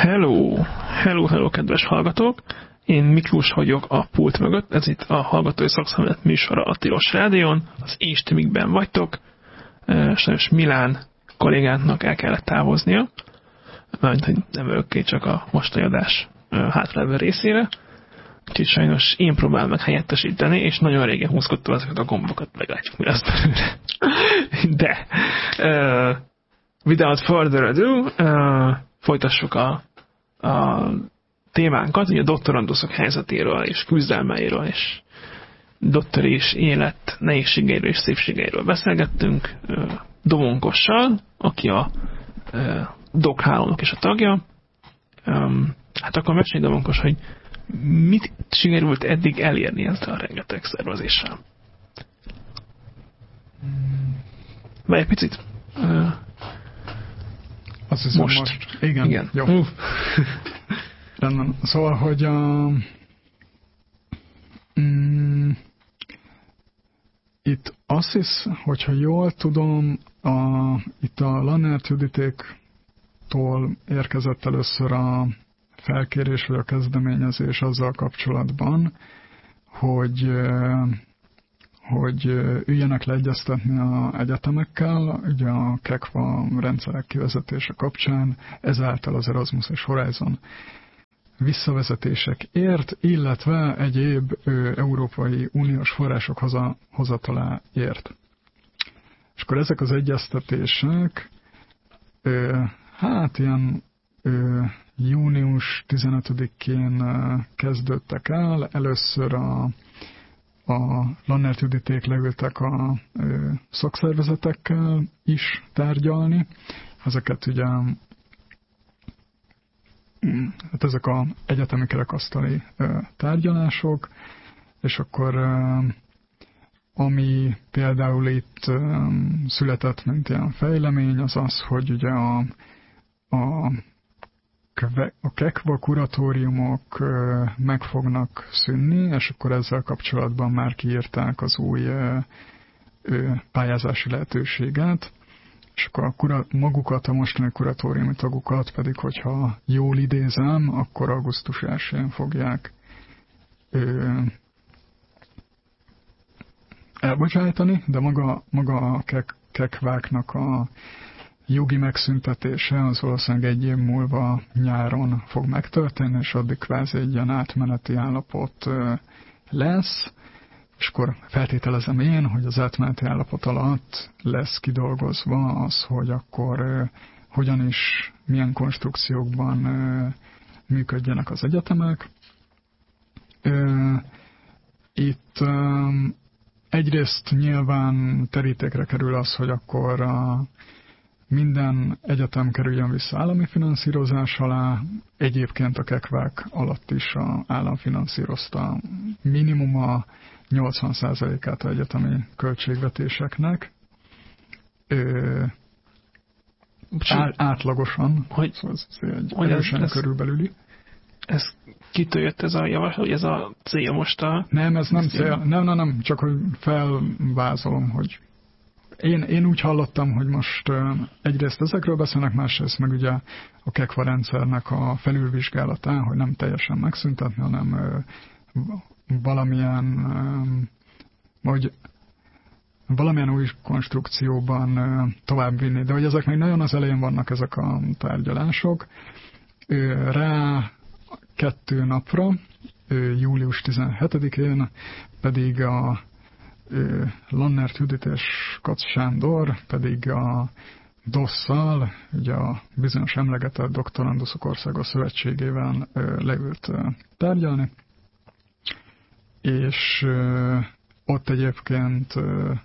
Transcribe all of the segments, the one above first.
Hello! Hello, hello, kedves hallgatók! Én Miklós vagyok a pult mögött, ez itt a Hallgatói Szakszemlélet műsora a Tilos Rádión, az Instimikben vagytok, sajnos Milán kollégánknak el kellett távoznia, mert nem örökké, csak a mostani adás hátralévő részére, úgyhogy sajnos én próbálom meg helyettesíteni, és nagyon régen húzkodtam ezeket a gombokat, meglátjuk, mi lesz belőle. De, without further ado, folytassuk a témánkat, ugye a doktoranduszok helyzetéről és küzdelmeiről és doktori és élet nehézségeiről és szépségeiről beszélgettünk Domonkossal, aki a dokhálónak is a tagja. Hát akkor mesélj, Domonkos, hogy mit sikerült eddig elérni ezzel a rengeteg szervezéssel? Várj egy picit. Azt hiszem most. Igen. Jó. Rendben. Szóval, hogy itt azt hisz, hogyha jól tudom, itt a Lannert Juditéktól érkezett először a felkérés vagy a kezdeményezés azzal kapcsolatban, hogy üljenek leegyeztetni az egyetemekkel, ugye a KEKVA rendszerek kivezetése kapcsán, ezáltal az Erasmus és Horizon visszavezetésekért, illetve egyéb Európai Uniós források hozataláért. És akkor ezek az egyeztetések ilyen június 15-én kezdődtek el. Először a Lannert Juditék leültek a szakszervezetekkel is tárgyalni. Ezeket ugye, hát ezek az egyetemi kerekasztali tárgyalások, és akkor ami például itt született, mint ilyen fejlemény, az az, hogy ugye a KEKVA kuratóriumok meg fognak szűnni, és akkor ezzel kapcsolatban már kiírták az új pályázási lehetőséget, és akkor magukat, a mostani kuratóriumi tagokat pedig, hogyha jól idézem, akkor augusztus 1-én fogják elbocsájtani, de maga a KEKVÁknak a jogi megszüntetése az valószínűleg egy év múlva nyáron fog megtörténni, és addig kvázi egy ilyen átmeneti állapot lesz, és akkor feltételezem én, hogy az átmeneti állapot alatt lesz kidolgozva az, hogy akkor hogyan is, milyen konstrukciókban működjenek az egyetemek. Itt egyrészt nyilván terítékre kerül az, hogy akkor minden egyetem kerüljön vissza állami finanszírozás alá, egyébként a KEKVÁK alatt is az állam finanszírozta minimum a 80%-át az egyetemi költségvetéseknek. Átlagosan, hogy egy erősen körülbelüli. Ez kitől jött ez a javaslat, hogy ez a cél most a... Nem, ez nem cél. Nem, csak hogy felvázolom, hogy én úgy hallottam, hogy most egyrészt ezekről beszélnek, másrészt meg ugye a KEKVA rendszernek a felülvizsgálatán, hogy nem teljesen megszüntetni, hanem valamilyen új konstrukcióban továbbvinni. De hogy ezek még nagyon az elején vannak ezek a tárgyalások. Rá 2 napra, július 17-én pedig a Lannert Judit és Kac Sándor pedig a DOSZ-szal, ugye a bizonyos emlegetett Doktoranduszok Országos Szövetségével leült tárgyalni, és ott egyébként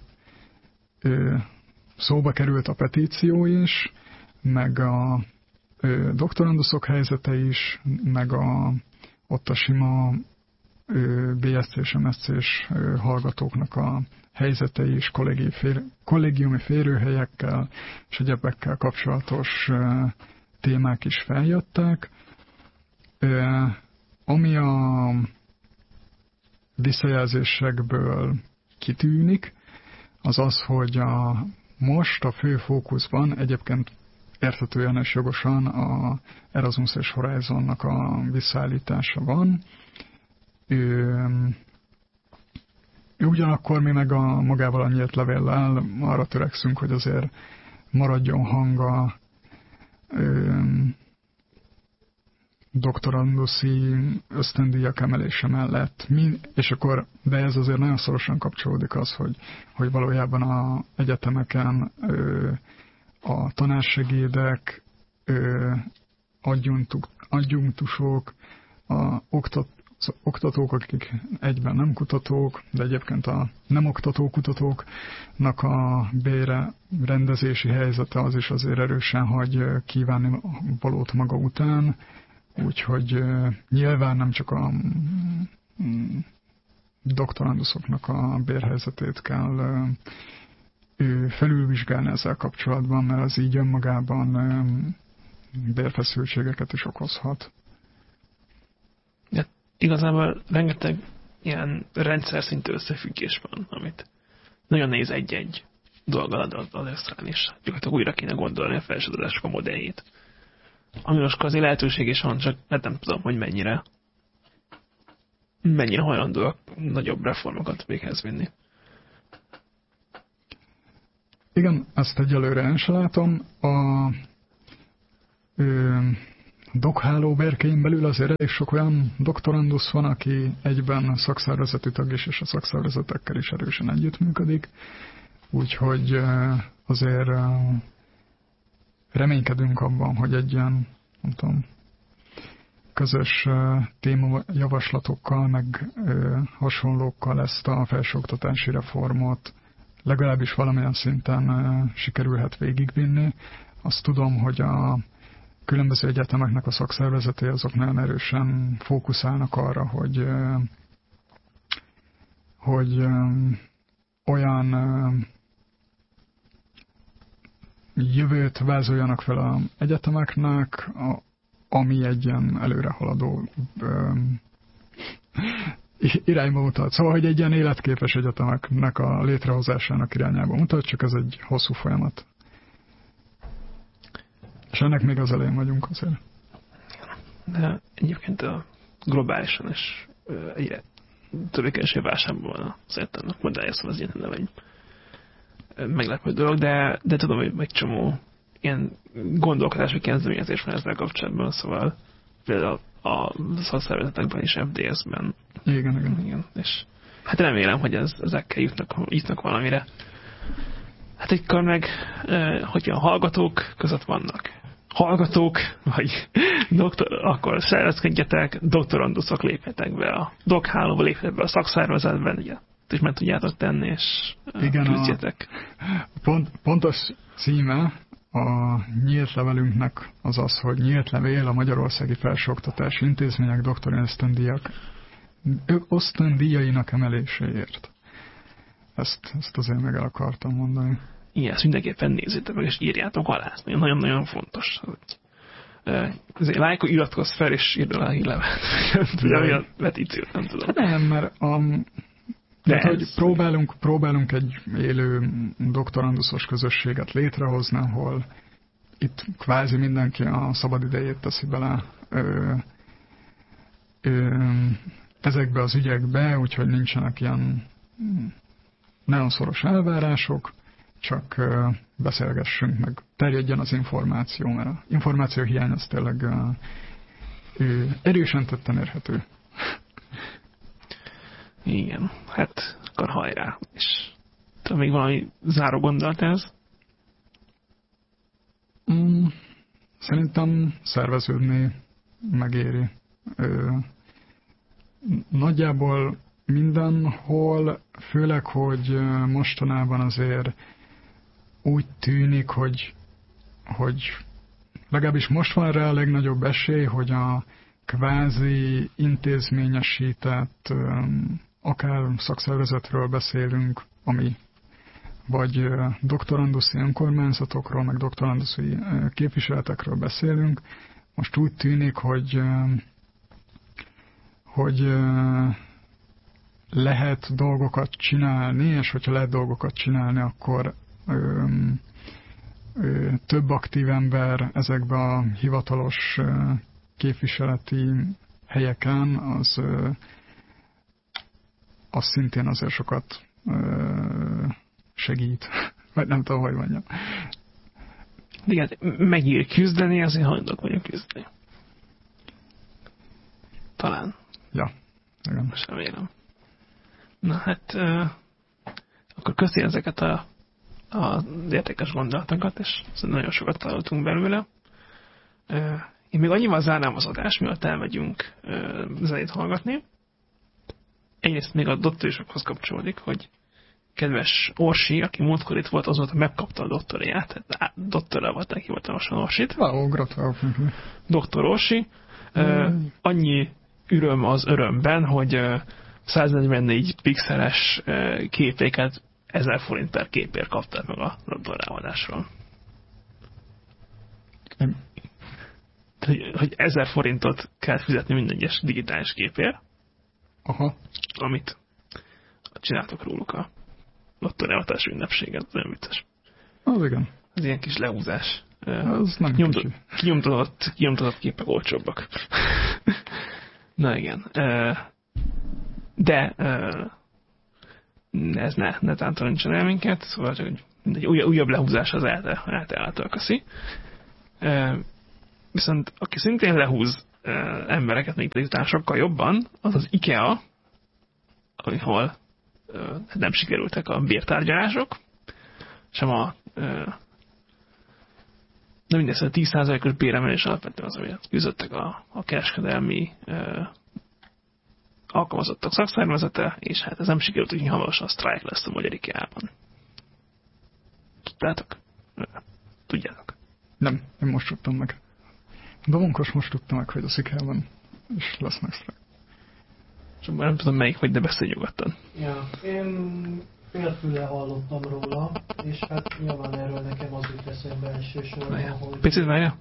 szóba került a petíció is, meg a doktoranduszok helyzete is, meg ott a sima BSc és MSc-s hallgatóknak a helyzete is, kollégiumi férőhelyekkel és egyebekkel kapcsolatos témák is feljöttek. Ami a visszajelzésekből kitűnik, az az, hogy most a fő fókuszban egyébként érthetően és jogosan a Erasmus és Horizonnak a visszaállítása van. Ugyanakkor mi meg magával a nyílt levéllel arra törekszünk, hogy azért maradjon hang a doktoranduszi ösztöndíjak emelése mellett. De ez azért nagyon szorosan kapcsolódik az, hogy valójában az egyetemeken a tanársegédek, adjunktusok, az oktatók, akik egyben nem kutatók, de egyébként a nem oktató kutatóknak a bére rendezési helyzete az is azért erősen hagy kívánni valót maga után, úgyhogy nyilván nem csak a doktoranduszoknak a bérhelyzetét kell felülvizsgálni ezzel kapcsolatban, mert az így önmagában bérfeszültségeket is okozhat. Ja, igazából rengeteg ilyen rendszer szintű összefüggés van, amit nagyon nehéz egy-egy dolgal az összeállni, és gyakorlatilag újra kéne gondolni a felsorolások a modelljét. Ami most azért lehetőség is van, csak nem tudom, hogy mennyire hajlandóak nagyobb reformokat véghez vinni. Igen, ezt egyelőre én se látom. A dokháló berkein belül azért elég sok olyan doktorandusz van, aki egyben szakszervezeti tag is, és a szakszervezetekkel is erősen együttműködik. Úgyhogy azért reménykedünk abban, hogy egy ilyen, nem tudom, közös témajavaslatokkal, meg hasonlókkal ezt a felsőoktatási reformot legalábbis valamilyen szinten sikerülhet végigvinni. Azt tudom, hogy a különböző egyetemeknek a szakszervezetei azok nagyon erősen fókuszálnak arra, hogy olyan jövőt vázoljanak fel az egyetemeknek, ami egy ilyen előrehaladó irányba mutat. Szóval, hogy egy ilyen életképes egyetemeknek a létrehozásának irányába mutat, csak ez egy hosszú folyamat. És ennek még az elején vagyunk azért. De egyébként a globálisan is egyre többé-kevésbé válságban van az egyetemnek modellje, szóval az ilyen nem egy meglepő dolog, de tudom, hogy egy csomó ilyen gondolkodási kezdeményezés van ezzel kapcsolatban, szóval például a szakszervezetekben és FDS-ben. Igen. És hát remélem, hogy ezekkel jutnak valamire. Hát egykor meg, hogyha a hallgatók között vannak hallgatók, vagy akkor szervezkedjetek, doktoranduszok lépjetek be a dokhálóba, lépjetek be a szakszervezetben, ugye, és meg tudjátok tenni, és küzdjetek. Pontos címe a nyílt levelünknek az, hogy nyílt levél a Magyarországi Felsőoktatási Intézmények doktori ösztöndíjainak emeléséért. Ezt azért meg el akartam mondani. Igen, ezt mindenképpen nézzétek meg, és írjátok alá. Ez nagyon-nagyon fontos. Azért lájkol, iratkozz fel, és írd alá a hírlevelet. Olyan petíciót, nem tudom. Nem, mert hogy próbálunk egy élő doktoranduszos közösséget létrehozni, ahol itt kvázi mindenki a szabadidejét teszi bele ezekbe az ügyekbe, úgyhogy nincsenek ilyen nagyon szoros elvárások, csak beszélgessünk, meg terjedjen az információ, mert az információ hiány az tényleg erősen tetten érhető. Igen, hát akkor hajrá. És tudom, még valami záró gondolat ez? Szerintem szerveződni megéri. Nagyjából mindenhol, főleg, hogy mostanában azért úgy tűnik, hogy legalábbis most van rá a legnagyobb esély, hogy a kvázi intézményesített akár szakszervezetről beszélünk, ami vagy doktoranduszi önkormányzatokról, meg doktoranduszi képviseletekről beszélünk. Most úgy tűnik, hogy lehet dolgokat csinálni, és hogyha lehet dolgokat csinálni, akkor több aktív ember ezekbe a hivatalos képviseleti helyeken, az szintén azért sokat segít. Vagy nem tudom, hogy mondjam. Igen, megír küzdeni, azért hajlandók vagyunk küzdeni. Talán. Ja, igen. Most remélem. Na hát, akkor köszi ezeket az értékes gondolatokat, és nagyon sokat találtunk belőle. Én még annyival zárnám az adást, mielőtt elmegyünk zenét hallgatni. Egyrészt még a doktorisokhoz kapcsolódik, hogy kedves Orsi, aki múltkor itt volt, azóta megkapta a doktoriát, tehát doktorra volt neki hivatalosan Orsit. Gratulálok. Doktor Orsi. Annyi öröm az örömben, hogy 144 pixeles képéket 1000 forint per képért kaptál meg a doktorálvadásról. Hogy 1000 forintot kell fizetni minden egyes digitális képért. Aha. Amit csináltok róluk a doktorálvadás ünnepségen. Ez nagyon vicces. Az igen. Ez ilyen kis lehúzás. Az nem kinyomtatott képek olcsóbbak. Na igen. De ez ne tántorítson el minket, szóval csak egy újabb lehúzás az által kaszi. Viszont aki szintén lehúz embereket még pedig sokkal jobban, az az IKEA, ahol nem sikerültek a bértárgyalások, sem de mindez 10%-os béremelés alapvetően az, hogy küzdöttek a kereskedelmi alkalmazottak szakszervezete, és hát ez nem sikerült, hogy hamarosan sztrájk lesz a magyar IKEA-ban. Tudtátok? Tudjátok? Nem, én most tudtam meg. De munkos most tudtam meg, hogy az IKEA-ban is lesznek sztrájk. És nem tudom melyik vagy, de beszélj nyugodtan. Ja, én félfüle hallottam róla, és hát nyilván erről nekem az jut eszembe elsősorban, hogy... Picit várja?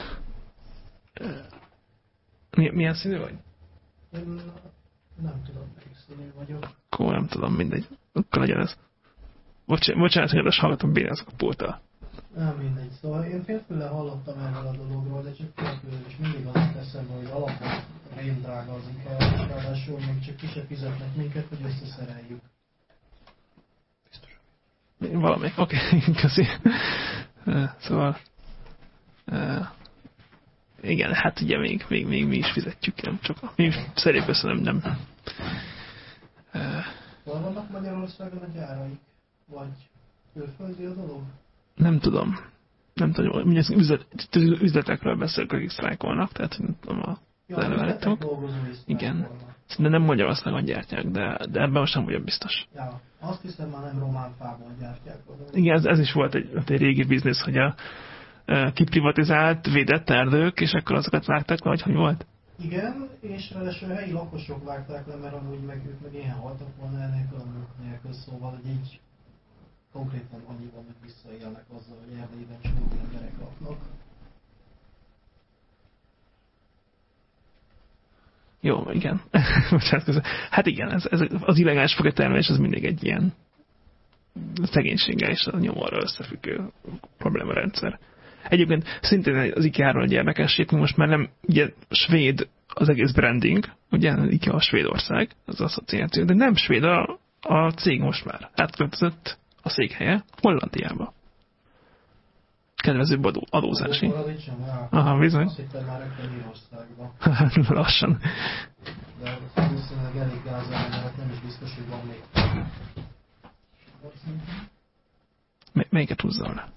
Milyen színű vagy? Én nem tudom, melyik színű vagyok. Akkor nem tudom, mindegy. Akkor legyen ez. Bocsánat, hogy most hallgatom bénázok a pulttal. Nem mindegy. Szóval én félfüle hallottam erről a dologról, de csak félfüle, és mindig azt teszem, hogy alapban rémdrága az IKEA, és ráadásul még csak ki se fizetnek minket, hogy összeszereljük. Valamelyik, oké, köszi. Szóval igen, hát ugye még mi is fizetjük, nem csak mi is szerint köszönöm, nem. Hol vannak Magyarországon a gyáraik? Vagy külföldi a dolog? Nem tudom, mindjárt üzletekről beszélünk, akik sztrájkolnak, tehát nem tudom az előállítók. Igen. De nem Magyarországon gyártják, de ebben most nem vagyok biztos. Ja, azt hiszem már nem román fában gyártják. Igen, ez is volt egy régi biznisz, hogy a kiprivatizált, védett erdők, és akkor azokat vágták le, hogy volt? Igen, és ráadásul helyi lakosok vágták le, mert amúgy ők meg ilyen haltak volna enélkül a munka nélkül, szóval hogy így konkrétan annyiban meg visszaélnek azzal, hogy Erdélyben csomó emberek laknak. Jó, igen. Hát igen, ez az illegális fogatermelés az mindig egy ilyen szegénységgel és a nyomorral összefüggő problémarendszer. Egyébként szintén az IKEA-ról egy érdekesség, most már nem ugye svéd az egész branding, ugye az IKEA a Svédország, az asszociáció, de nem svéd a cég most már. Átköltözött a székhelye Hollandiába. Kedvezőbb adózási. Aha, bizony. Azt hittem már rögtön Írországban. Lassan. De valószínűleg elég gázzal, mert nem is biztos, hogy van még. Melyiket húzzal le?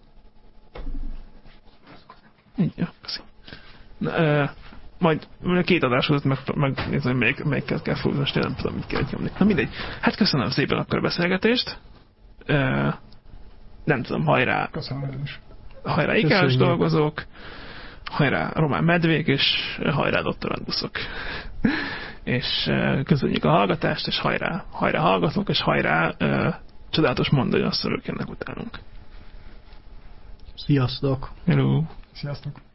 Így, jó, köszönöm. Majd két adáshoz megnézem, melyikkel kell fúzni, most én nem tudom, mit kell nyomni. Na mindegy. Hát köszönöm szépen akkor a beszélgetést. Nem tudom, hajrá. Köszönöm is. Hajrá IKEA-s dolgozók, hajrá román medvék, és hajrá doktoranduszok. És köszönjük a hallgatást, és hajrá hallgatók, és hajrá csodálatos mondani, azt jönnek utánunk. Sziasztok! Hello! Sziasztok!